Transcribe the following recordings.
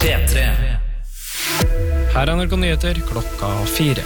P3. Her NRK Nyheter klokka 4.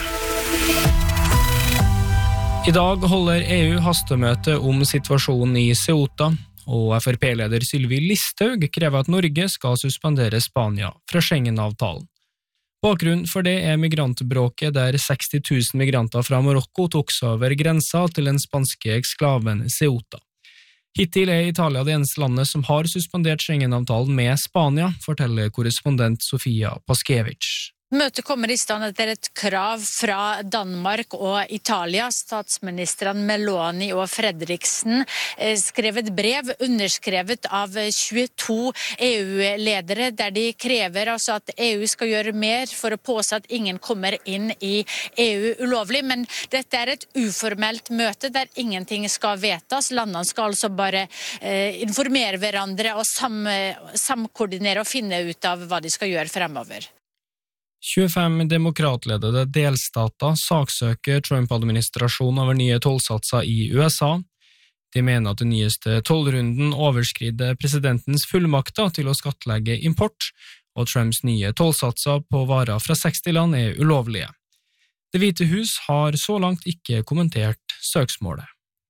I dag holder EU hastemøte om situasjonen i Ceuta, og FrP-leder Sylvi Listhaug krever at Norge skal suspendere Spania fra Schengen-avtalen. Bakgrunnen for det migrantbråket der 60 000 migranter fra Marokko tok seg over grensa til den spanske eksklaven Ceuta. Hittil Italia det eneste landet som har suspendert Schengen-avtalen med Spania, forteller korrespondent Sofia Paskevich. Møtet kommer i stand etter et krav fra Danmark og Italia. Statsministrene Meloni og Fredriksen skrev et brev underskrevet av 22 EU-ledere, der de krever altså at EU skal gjøre mer for å påse at ingen kommer inn i EU ulovlig. Men dette et uformelt møte der ingenting skal vedtas. Landene skal altså bare informere hverandre og samkoordinere og finne ut av hva de skal gjøre fremover. 25 demokratledede delstater saksøker Trump-administrasjonen over nye tollsatser i USA. De mener at den nyeste tollrunden overskrider presidentens fullmakter til å skattlegge import, og Trumps nye tollsatser på varer fra 60 land ulovlige. Det Hvite hus har så langt ikke kommentert søksmålet.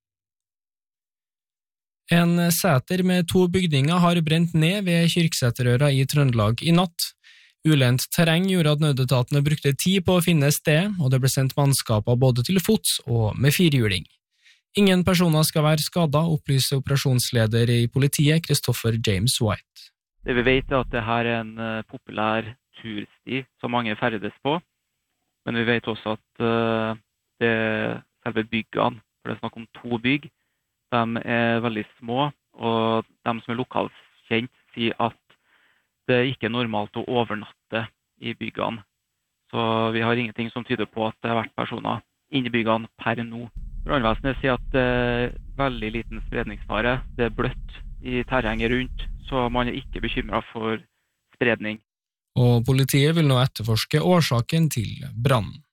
En sæter med 2 bygninger har brent ned ved Kyrksæterøra i Trøndelag i natt. Ulendt terreng gjorde at nødetatene brukte tid på å finne sted, og det ble sendt mannskaper både til fots og med firhjuling. Ingen personer skal være skadet, opplyser operasjonsleder i politiet, Christopher James White. Det vi vet at det her en populær tursti som mange ferdes på, men vi vet også at det selve byggene, for det snakk om 2 bygg, de veldig små, og de som lokalt kjent sier at det ikke normalt å overnatte i byggene. Så vi har ingenting som tyder på at det har vært personer inne i byggene per nå. Brannvesenet sier at det veldig liten spredningsfare. Det bløtt i terrenget rundt, så man ikke bekymret for spredning. Og politiet vil nå etterforske årsaken til brannen.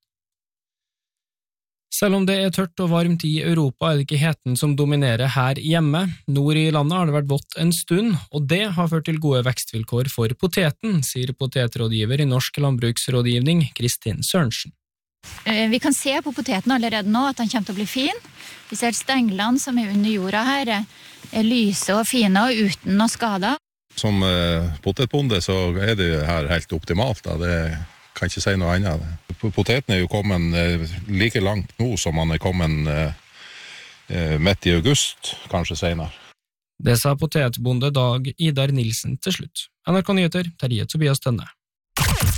Selv om det tørt og varmt i Europa, det ikke heten som dominerer her hjemme. Nord i landet har det vært vått en stund, og det har ført til gode vekstvilkår for poteten, sier potetrådgiver i Norsk Landbruksrådgivning, Kristin Sørensen. Vi kan se på poteten allerede nå at den kommer til å bli fin. Vi ser stenglene som under jorda her lyse og fine og uten noe skader. Som potetbonde så det her helt optimalt, da. Det kan ikke si noe annet. Poteten jo kommet like langt nå som man kommet midt i august, kanskje senere. Det sa potetbonde Dag Idar Nilsen til slutt. NRK Nyheter, Terje Tobias Tønne.